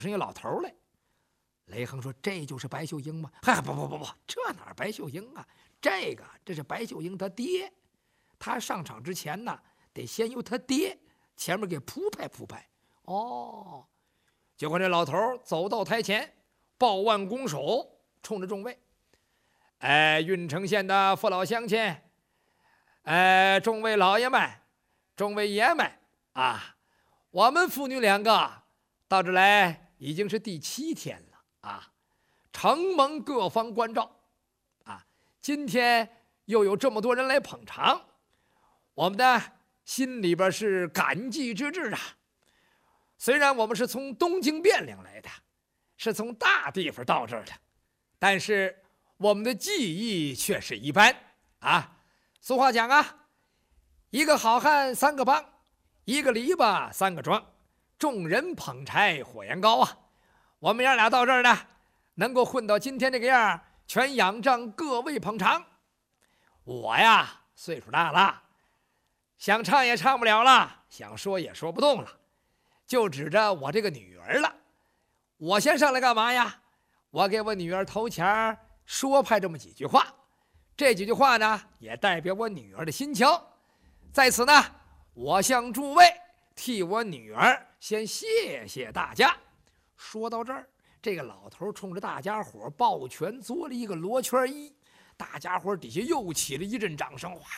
上一老头来。雷横说：“这就是白秀英吗？”“嗨，不，这哪白秀英啊？这是白秀英他爹。他上场之前呢，得先由他爹前面给铺排铺排。”哦，结果这老头走到台前，抱腕拱手，冲着众位：“郓城县的父老乡亲，众位老爷们，众位爷们啊，我们父女两个到这来已经是第7天了啊，承蒙各方关照啊，今天又有这么多人来捧场，我们的心里边是感激之至的。虽然我们是从东京汴梁来的，是从大地方到这儿的，但是我们的技艺却是一般啊。俗话讲啊，一个好汉3个帮，一个篱笆3个桩，众人捧柴火焰高啊。我们爷俩到这儿呢，能够混到今天这个样，全仰仗各位捧场。我呀，岁数大了，想唱也唱不了了，想说也说不动了，就指着我这个女儿了。我先上来干嘛呀？我给我女儿头前说派这么几句话，这几句话呢，也代表我女儿的心情。在此呢，我向诸位替我女儿先谢谢大家。说到这儿，这个老头冲着大家伙抱拳做了一个罗圈揖，大家伙底下又起了一阵掌声。哗！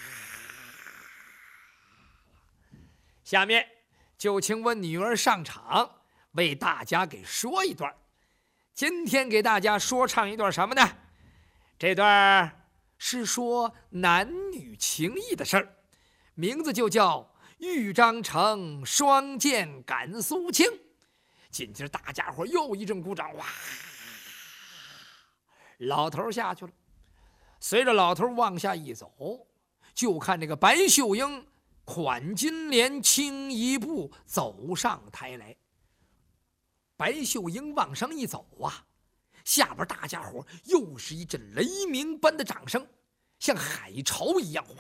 下面就请我女儿上场，为大家给说一段。今天给大家说唱一段什么呢？这段是说男女情谊的事儿，名字就叫豫章城双剑赶苏青。紧接着大家伙又一阵鼓掌，哇！老头下去了。随着老头往下一走，就看这个白秀英款金莲轻一步走上台来。白秀英往上一走啊，下边大家伙又是一阵雷鸣般的掌声，像海潮一样，哗！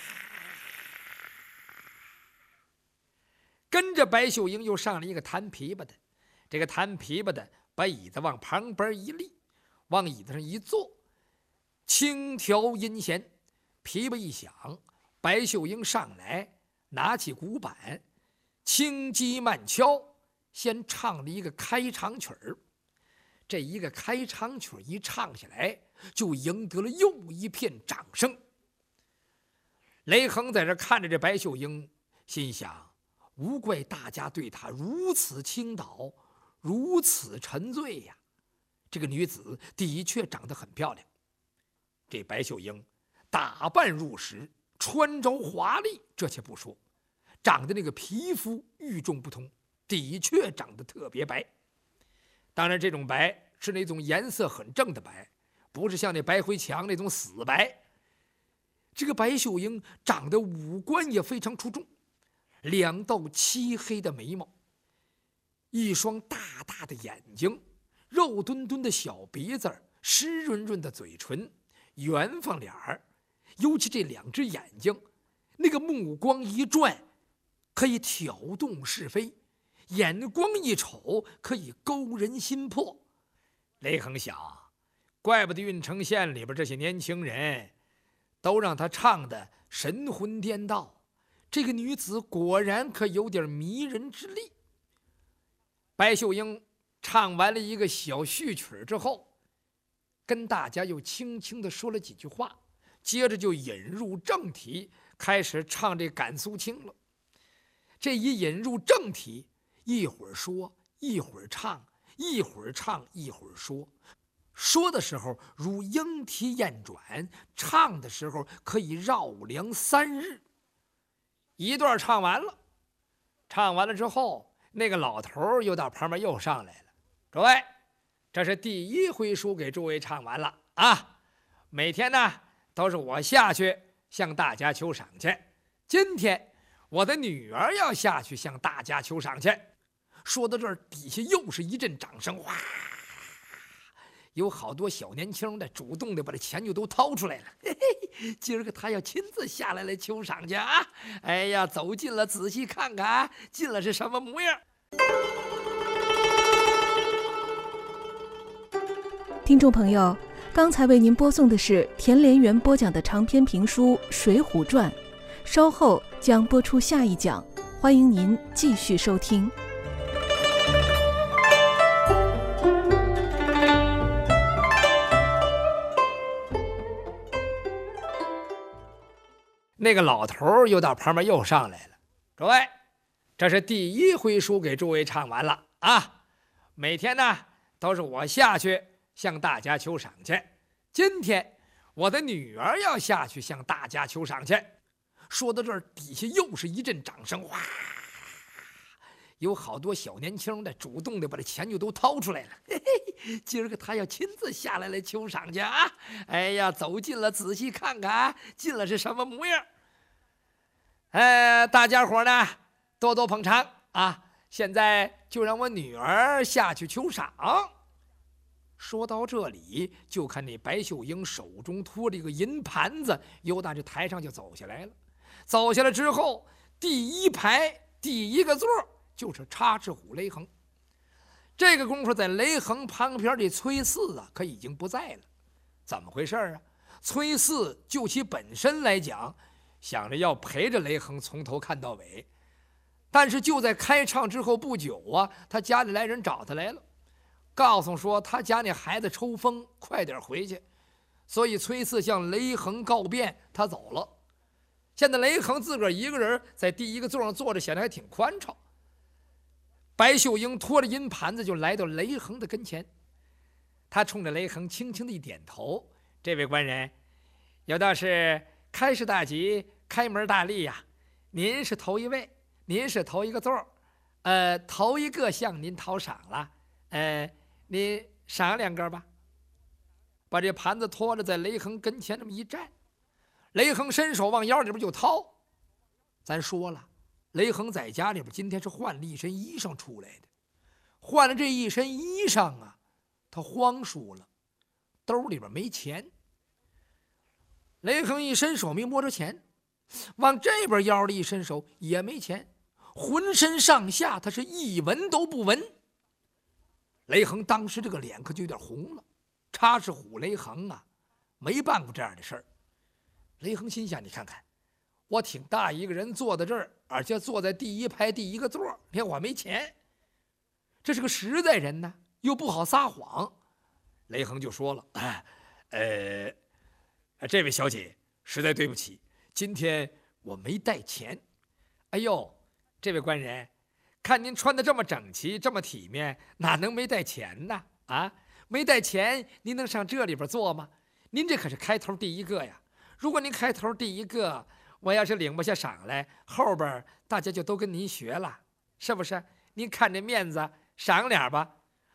跟着白秀英又上了一个弹琵琶的，这个弹琵琶的把椅子往旁边一立，往椅子上一坐，轻调音弦，琵琶一响，白秀英上来拿起鼓板，轻击慢敲，先唱了一个开场曲儿。这一个开场曲一唱下来，就赢得了又一片掌声。雷横在这看着这白秀英，心想：无怪大家对她如此倾倒，如此沉醉呀。这个女子的确长得很漂亮。这白秀英打扮入时，穿着华丽，这且不说，长得那个皮肤与众不同，的确长得特别白。当然这种白是那种颜色很正的白，不是像那白灰墙那种死白。这个白秀英长得五官也非常出众，2道漆黑的眉毛，一双大大的眼睛，肉墩墩的小鼻子，湿润润的嘴唇，圆方脸儿，尤其这2只眼睛，那个目光一转，可以挑动是非，眼光一瞅，可以勾人心魄。雷横想，怪不得郓城县里边这些年轻人都让他唱的神魂颠倒，这个女子果然可有点迷人之力。白秀英唱完了一个小序曲之后，跟大家又轻轻地说了几句话，接着就引入正题，开始唱这赶苏青了。这一引入正题，一会儿说，一会儿唱，一会儿唱，一会儿说。说的时候如莺啼燕转，唱的时候可以绕梁3日。一段唱完了，唱完了之后，那个老头又到旁边又上来了。诸位，这是第1回书给诸位唱完了啊！每天呢都是我下去向大家求赏去，今天我的女儿要下去向大家求赏去。说到这儿，底下又是一阵掌声，哗！有好多小年轻的主动的把这钱就都掏出来了。嘿嘿，今儿个他要亲自下来求赏去啊！哎呀，走近了仔细看看，进了是什么模样。 听众朋友，刚才为您播送的是田连元播讲的长篇评书《水浒传》，稍后将播出下一讲，欢迎您继续收听。 那个老头又到旁边又上来了，诸位，这是第一回书给诸位唱完了啊！每天呢都是我下去向大家求赏去，今天我的女儿要下去向大家求赏去。说到这儿，底下又是一阵掌声，哇！有好多小年轻的主动的把这钱就都掏出来了，嘿嘿，今儿个他要亲自下来求赏去啊！哎呀，走近了仔细看看，进了是什么模样？大家伙呢多多捧场啊！现在就让我女儿下去求赏。说到这里，就看那白秀英手中托着一个银盘子，由打这台上就走下来了。走下来之后，第一排第一个座就是插翅虎雷横。这个功夫，在雷横旁边这崔四啊，可已经不在了。怎么回事啊？崔四就其本身来讲，想着要陪着雷横从头看到尾，但是就在开唱之后不久啊，他家里来人找他来了，告诉说他家那孩子抽风，快点回去。所以崔四向雷横告别，他走了。现在雷横自个儿一个人在第一个座上坐着，显得还挺宽敞。白秀英拖着银盘子就来到雷横的跟前，他冲着雷横轻轻的一点头：“这位官人，有道是开市大吉，开门大利呀。您是头一位，您是头一个座，头一个向您讨赏了，您赏2个吧。”把这盘子拖着在雷横跟前这么一站，雷横伸手往腰里边就掏。咱说了，雷横在家里边今天是换了一身衣裳出来的，换了这一身衣裳啊，他慌输了，兜里边没钱。雷横一伸手没摸着钱，往这边腰里一伸手也没钱，浑身上下他是一文都不闻。雷横当时这个脸可就有点红了，插翅虎雷横啊，没办过这样的事儿。雷横心想，你看看，我挺大一个人坐在这儿，而且坐在第一排第一个座，连我没钱，这是个实在人呢，又不好撒谎。雷横就说了：“这位小姐，实在对不起，今天我没带钱。”哎呦，这位官人，看您穿得这么整齐，这么体面，哪能没带钱呢？啊，没带钱，您能上这里边坐吗？您这可是开头第一个呀！如果您开头第一个，我要是领不下赏来，后边大家就都跟您学了，是不是？您看这面子，赏脸吧。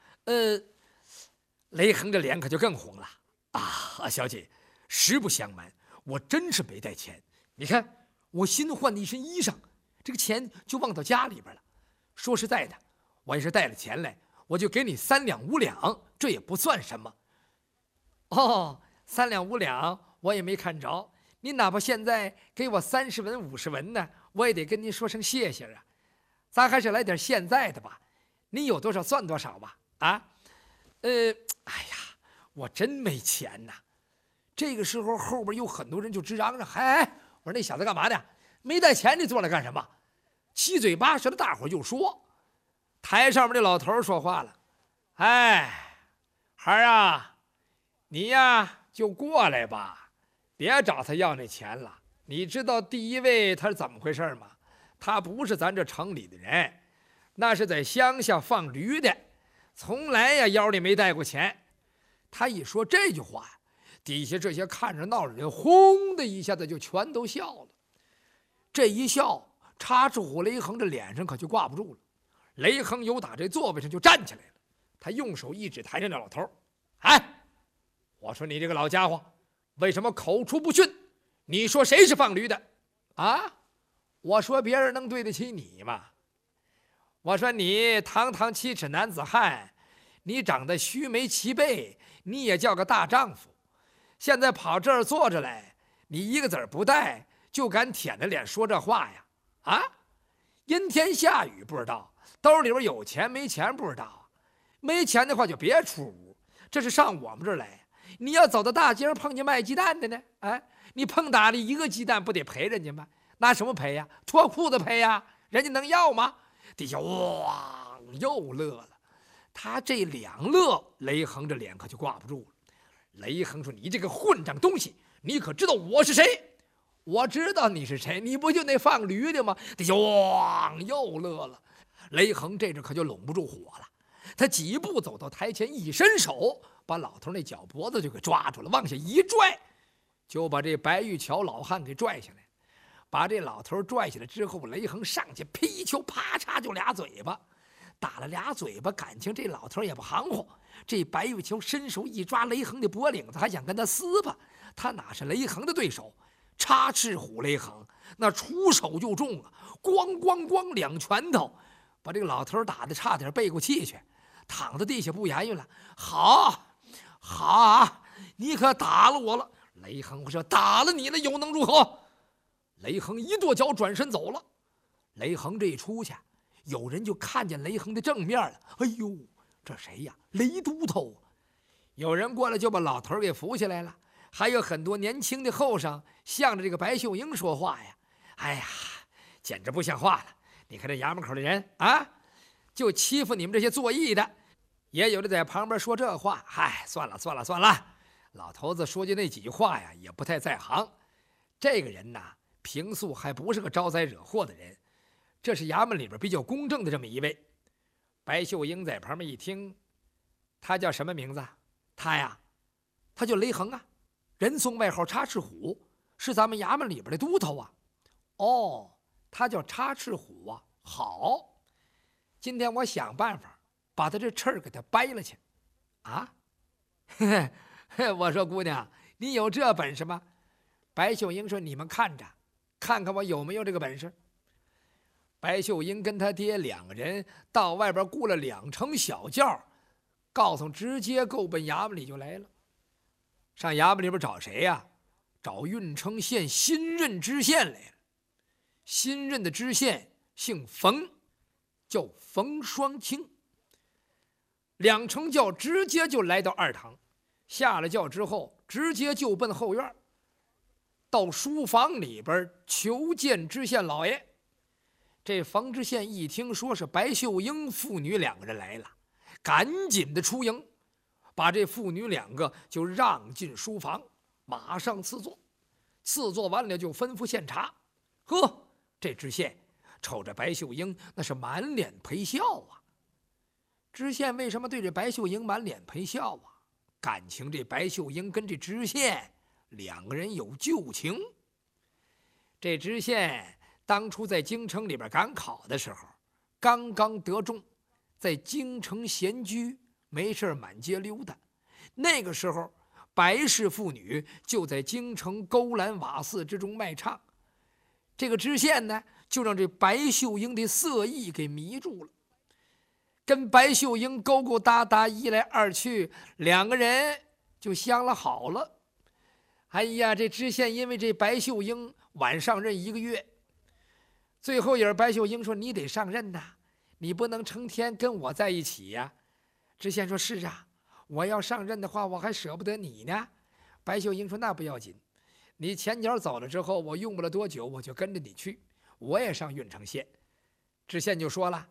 雷横的脸可就更红了啊！小姐，实不相瞒，我真是没带钱。你看我新换的一身衣裳，这个钱就忘到家里边了。说实在的，我要是带了钱来，我就给你3两5两，这也不算什么。哦，3两5两我也没看着，您哪怕现在给我30文50文呢，我也得跟您说声谢谢啊。咱还是来点现在的吧，您有多少算多少吧。啊，哎呀，我真没钱呐。这个时候后边有很多人就直嚷嚷：“哎，我说那小子干嘛呢？没带钱你坐来干什么？”七嘴八舌的大伙就说。台上面的老头说话了：“哎，孩儿啊，你呀就过来吧，别找他要那钱了。你知道第一位他是怎么回事吗？他不是咱这城里的人，那是在乡下放驴的，从来呀腰里没带过钱。”他一说这句话，底下这些看着闹的人轰的一下子就全都笑了。这一笑，插翅虎雷横这脸上可就挂不住了。雷横由打这座位上就站起来了，他用手一指台上的老头：“哎，我说你这个老家伙，为什么口出不逊？你说谁是放驴的？啊？我说别人能对得起你吗？我说你堂堂7尺男子汉，你长得须眉齐背，你也叫个大丈夫，现在跑这儿坐着来，你一个子儿不带，就敢舔着脸说这话呀？啊？阴天下雨不知道，兜里边有钱没钱不知道，没钱的话就别出屋， 这是上我们这儿来。你要走到大街上碰见卖鸡蛋的呢，哎，你碰打了一个鸡蛋，不得赔人家吗？拿什么赔呀？脱裤子赔呀？人家能要吗？底下哇又乐了。他这两乐，雷横这脸可就挂不住了。雷横说：“你这个混账东西，你可知道我是谁？”我知道你是谁，你不就那放驴的吗？底下哇又乐了。雷横这阵可就拢不住火了，他几步走到台前，一伸手把老头那脚脖子就给抓住了，往下一拽，就把这白玉桥老汉给拽下来。把这老头拽下来之后，雷横上去劈一球，啪嚓就俩嘴巴，打了俩嘴巴，感情这老头也不含糊。这白玉桥伸手一抓雷横的脖领子，还想跟他撕吧，他哪是雷横的对手？插翅虎雷横那出手就中啊，咣咣咣两拳头，把这个老头打得差点背过气去，躺在地下不言语了。好，你可打了我了。雷横说：“打了你了又能如何？”雷横一跺脚转身走了。雷横这一出去，有人就看见雷横的正面了。哎呦，这谁呀？雷都头。有人过来就把老头给扶起来了。还有很多年轻的后生向着这个白秀英说话呀。哎呀，简直不像话了！你看这衙门口的人啊，就欺负你们这些做义的。也有的在旁边说这话。嗨，算了，老头子说句那几句话呀，也不太在行。这个人呐，平素还不是个招灾惹祸的人，这是衙门里边比较公正的这么一位。白秀英在旁边一听，他叫什么名字？他叫雷横啊，人送外号插翅虎，是咱们衙门里边的都头啊。哦，他叫插翅虎啊。好，今天我想办法把他这翅儿给他掰了去。啊，我说姑娘，你有这本事吗？白秀英说：“你们看着，看看我有没有这个本事。”白秀英跟他爹两个人到外边雇了2乘小轿，告诉直接够奔衙门里就来了。上衙门里边找谁呀？找郓城县新任知县来了。新任的知县姓冯，叫冯双清。2乘轿直接就来到二堂，下了轿之后，直接就奔后院，到书房里边求见知县老爷。这冯知县一听说是白秀英父女2个人来了，赶紧的出营，把这父女2个就让进书房，马上赐座。赐座完了就吩咐献茶。呵，这知县瞅着白秀英那是满脸陪笑啊。知县为什么对这白秀英满脸陪笑啊？感情这白秀英跟这知县2个人有旧情。这知县当初在京城里边赶考的时候，刚刚得中，在京城闲居，没事满街溜达。那个时候，白氏妇女就在京城勾栏瓦肆之中卖唱。这个知县呢，就让这白秀英的色艺给迷住了，跟白秀英勾勾搭搭，一来二去，2个人就相了好了。哎呀，这知县因为这白秀英晚上任1个月，最后也是白秀英说：“你得上任呐，你不能成天跟我在一起呀。”知县说：“是啊，我要上任的话，我还舍不得你呢。”白秀英说：“那不要紧，你前脚走了之后，我用不了多久，我就跟着你去，我也上郓城县。”知县就说了：“